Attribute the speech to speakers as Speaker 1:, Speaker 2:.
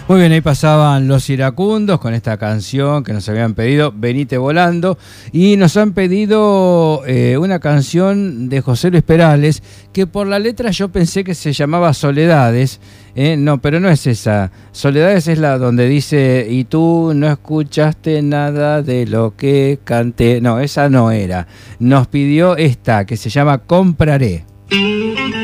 Speaker 1: Muy bien, ahí pasaban Los Iracundos con esta canción que nos habían pedido, Venite Volando, y nos han pedido una canción de José Luis Perales, que por la letra yo pensé que se llamaba Soledades, no, pero no es esa. Soledades es la donde dice, y tú no escuchaste nada de lo que canté. No, esa no era. Nos pidió esta, que se llama Compraré.